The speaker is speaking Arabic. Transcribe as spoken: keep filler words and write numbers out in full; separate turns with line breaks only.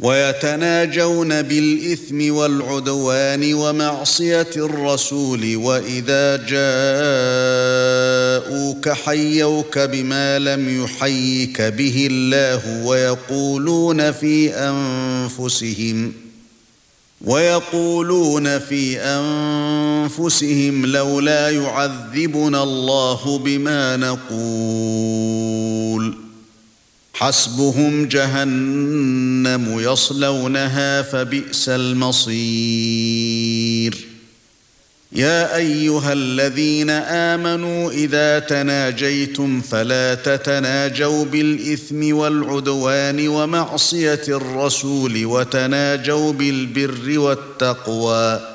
ويتناجون بالإثم والعدوان ومعصية الرسول وإذا جاءوك حيوك بما لم يحيك به الله ويقولون في أنفسهم ويقولون في أنفسهم لولا يعذبنا الله بما نقول حسبهم جهنم يصلونها فبئس المصير يا أيها الذين آمنوا إذا تناجيتم فلا تتناجوا بالإثم والعدوان ومعصية الرسول وتناجوا بالبر والتقوى